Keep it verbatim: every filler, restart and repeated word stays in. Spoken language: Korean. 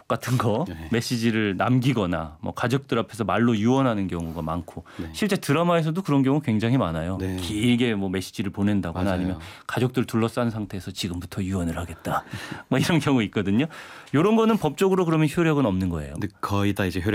같은 거 네. 메시지를 남기거나 뭐 가족들 앞에서 말로 유언하는 경우가 많고 네. 실제 드라마에서도 그런 경우 굉장히 많아요. 네. 길게 뭐 메시지를 보낸다거나 맞아요. 아니면 가족들 둘러싼 상태에서 지금부터 유언을 하겠다. 뭐 이런 경우 있거든요. 이런 거는 법적으로 그러면 효력은 없는 거예요. 근데 거의 다 이제